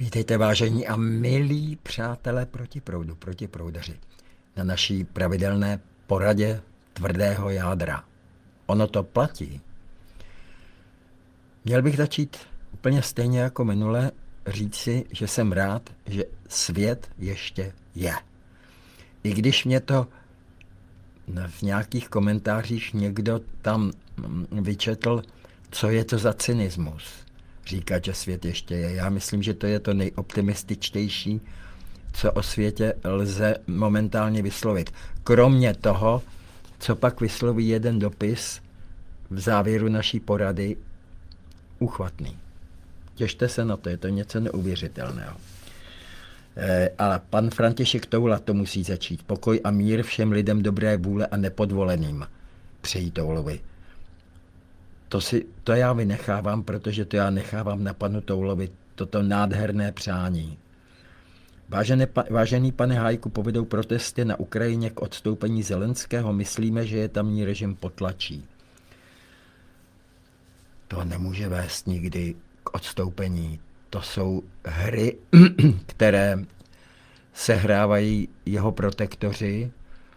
Vítejte vážení a milí přátelé protiproudaři, na naší pravidelné poradě tvrdého jádra. Ono to platí. Měl bych začít úplně stejně jako minule, říct si, že jsem rád, že svět ještě je. I když mě to v nějakých komentářích někdo tam vyčetl, co je to za cynismus. Říkat, že svět ještě je. Já myslím, že to je to nejoptimističtější, co o světě lze momentálně vyslovit. Kromě toho, co pak vysloví jeden dopis v závěru naší porady, uchvatný. Těšte se na to, je to něco neuvěřitelného. Ale pan František Toula to musí začít. Pokoj a mír všem lidem dobré vůle a nepodvoleným. Přejí Toulovi. To já vynechávám, protože to já nechávám na panu Toulovi, toto nádherné přání. Vážený pane Hájku, povedou protesty na Ukrajině k odstoupení Zelenského. Myslíme, že je tamní režim potlačí. To nemůže vést nikdy k odstoupení. To jsou hry, které sehrávají jeho protektoři.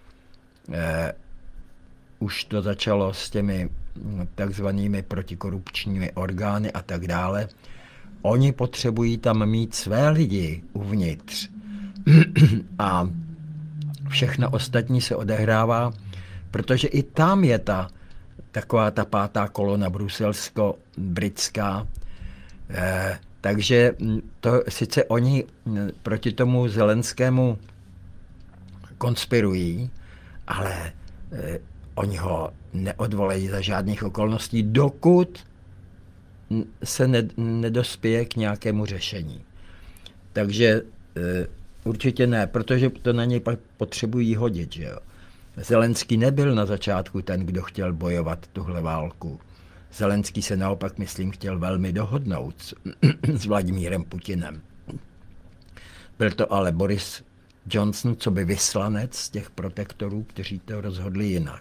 Už to začalo s těmi takzvanými protikorupčními orgány a tak dále. Oni potřebují tam mít své lidi uvnitř. A všechno ostatní se odehrává, protože i tam je taková ta pátá kolona bruselsko-britská. Takže to sice oni proti tomu Zelenskému konspirují, ale oni ho neodvolejí za žádných okolností, dokud se nedospěje k nějakému řešení. Takže určitě ne, protože to na něj potřebují hodit. Že jo? Zelenský nebyl na začátku ten, kdo chtěl bojovat tuhle válku. Zelenský se naopak, myslím, chtěl velmi dohodnout s Vladimírem Putinem. Byl to ale Boris Johnson, co by vyslanec z těch protektorů, kteří to rozhodli jinak.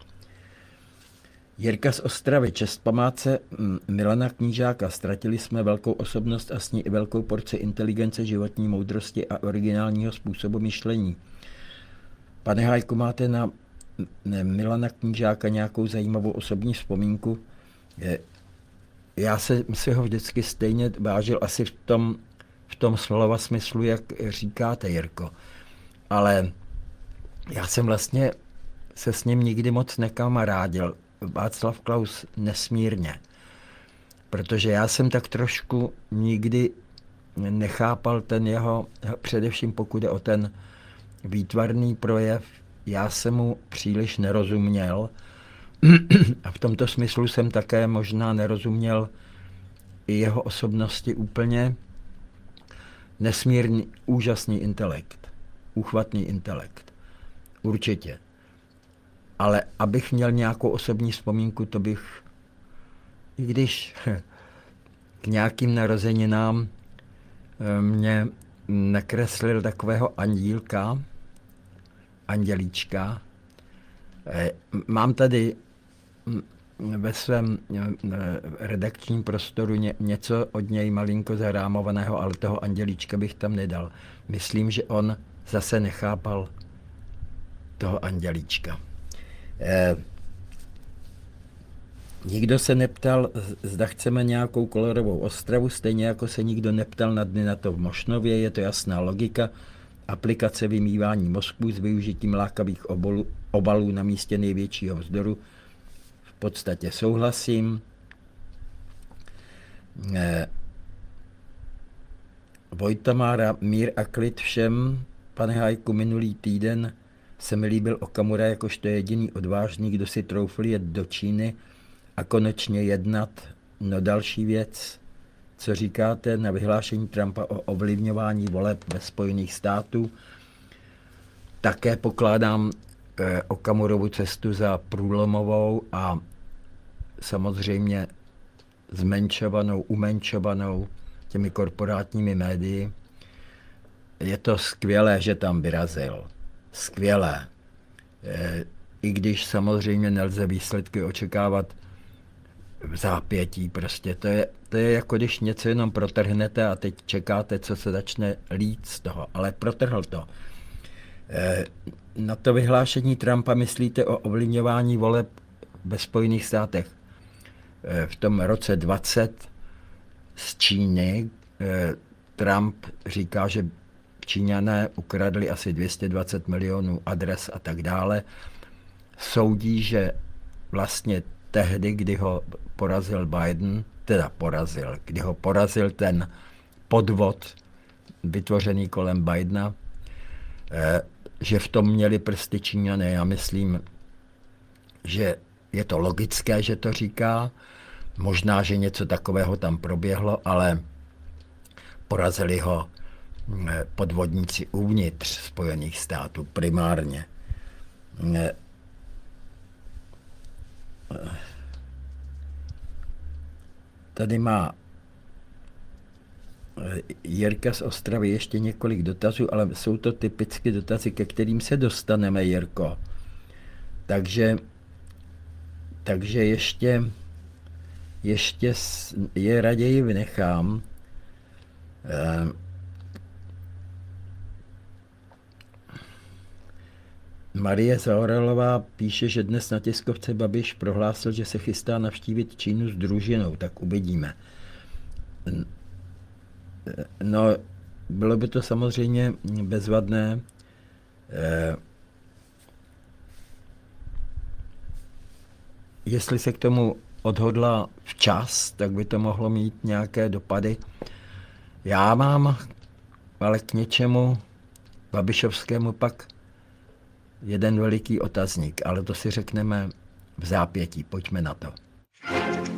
Jirka z Ostravy, čest památce Milana Knížáka. Ztratili jsme velkou osobnost a s ní i velkou porci inteligence, životní moudrosti a originálního způsobu myšlení. Pane Hájku, máte na Milana Knížáka nějakou zajímavou osobní vzpomínku? Já jsem si ho vždycky stejně vážil, asi v tom slova smyslu, jak říkáte, Jirko. Ale já jsem vlastně se s ním nikdy moc nekamarádil. Václav Klaus nesmírně. Protože já jsem tak trošku nikdy nechápal ten jeho, především pokud je o ten výtvarný projev, já jsem mu příliš nerozuměl. A v tomto smyslu jsem také možná nerozuměl i jeho osobnosti úplně. Nesmírný, úžasný intelekt. Úchvatný intelekt. Určitě. Ale abych měl nějakou osobní vzpomínku, to bych, i když k nějakým narozeninám mě nakreslil takového andělíčka. Mám tady ve svém redakčním prostoru něco od něj malinko zarámovaného, ale toho andělíčka bych tam nedal. Myslím, že on zase nechápal toho andělíčka. Nikdo se neptal, zda chceme nějakou kolorovou Ostravu, stejně jako se nikdo neptal na dny na to v Mošnově, je to jasná logika. Aplikace vymývání mozků s využitím lákavých obalů na místě největšího vzdoru. V podstatě souhlasím. Vojtamára, mír a klid všem. Pane Hájku, minulý týden se mi líbil Okamura jakožto jediný odvážný, kdo si troufl jet do Číny a konečně jednat. No další věc, co říkáte na vyhlášení Trumpa o ovlivňování voleb ve Spojených států. Také pokládám Okamurovu cestu za průlomovou a samozřejmě umenčovanou těmi korporátními médii. Je to skvělé, že tam vyrazil. Skvělé. I když samozřejmě nelze výsledky očekávat v zápětí prostě. To je jako když něco jenom protrhnete a teď čekáte, co se začne lít z toho, ale protrhl to. Na to vyhlášení Trumpa myslíte o ovlivňování voleb ve Spojených státech? V tom roce 20 z Číny Trump říká, že Číňané ukradli asi 220 milionů adres a tak dále. Soudí, že vlastně tehdy, kdy ho porazil Biden, kdy ho porazil ten podvod vytvořený kolem Bidena, že v tom měli prsty Číňané. Já myslím, že je to logické, že to říká. Možná, že něco takového tam proběhlo, ale porazili ho podvodníci uvnitř Spojených států primárně. Tady má Jirka z Ostravy ještě několik dotazů, ale jsou to typicky dotazy, ke kterým se dostaneme, Jirko. Takže ještě je raději vynechám. Marie Zaoralová píše, že dnes na tiskovce Babiš prohlásil, že se chystá navštívit Čínu s družinou, tak uvidíme. No, bylo by to samozřejmě bezvadné. Jestli se k tomu odhodla včas, tak by to mohlo mít nějaké dopady. Já mám ale k něčemu babišovskému pak jeden veliký otazník, ale to si řekneme v zápětí. Pojďme na to.